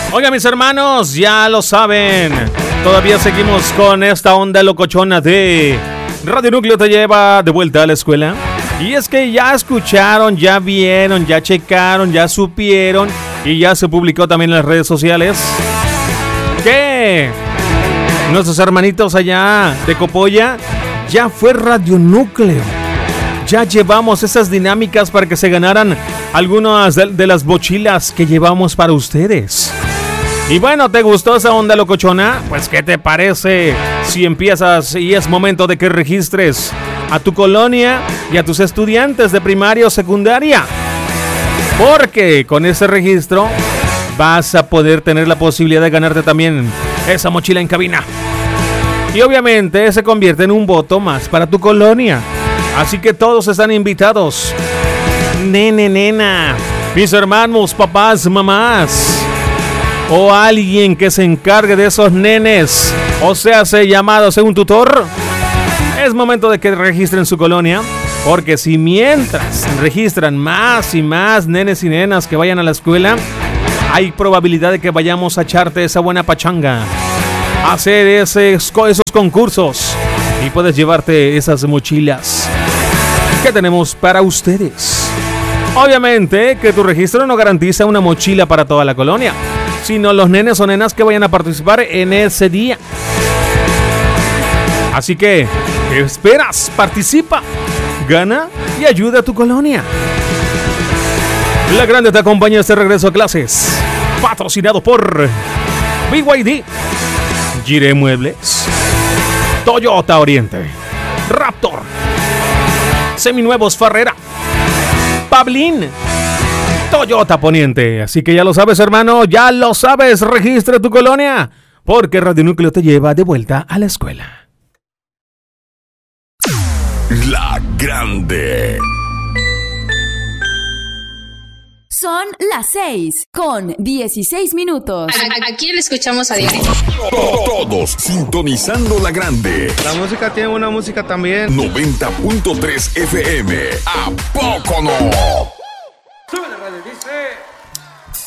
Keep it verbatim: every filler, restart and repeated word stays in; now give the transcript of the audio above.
Oigan, mis hermanos, ya lo saben. Todavía seguimos con esta onda locochona de Radio Núcleo te lleva de vuelta a la escuela. Y es que ya escucharon, ya vieron, ya checaron, ya supieron y ya se publicó también en las redes sociales que nuestros hermanitos allá de Copolla ya fue Radio Núcleo. Ya llevamos esas dinámicas para que se ganaran algunas de, de las mochilas que llevamos para ustedes. Y bueno, ¿te gustó esa onda locochona? Pues ¿qué te parece si empiezas y es momento de que registres a tu colonia y a tus estudiantes de primaria o secundaria? Porque con ese registro vas a poder tener la posibilidad de ganarte también esa mochila en cabina. Y obviamente se convierte en un voto más para tu colonia. Así que todos están invitados. Nene, nena, mis hermanos, papás, mamás, o alguien que se encargue de esos nenes, o sea, se llamado sea un tutor. Es momento de que registren su colonia, porque si mientras registran más y más nenes y nenas que vayan a la escuela, hay probabilidad de que vayamos a echarte esa buena pachanga, a hacer ese, esos concursos, y puedes llevarte esas mochilas que tenemos para ustedes. Obviamente que tu registro no garantiza una mochila para toda la colonia, sino los nenes o nenas que vayan a participar en ese día. Así que, ¿qué esperas? Participa, gana y ayuda a tu colonia. La Grande te acompaña este regreso a clases, patrocinado por B Y D, Gire Muebles, Toyota Oriente, Raptor, Seminuevos Farrera, Pablín, Toyota Poniente. Así que ya lo sabes, hermano, ya lo sabes, registra tu colonia, porque Radio Núcleo te lleva de vuelta a la escuela. La Grande. Son las seis con dieciséis minutos. ¿A, a quién le escuchamos a diario? Todos sintonizando La Grande. La música tiene una música también. noventa punto tres F M. ¿A poco no? Sube la radio, dice.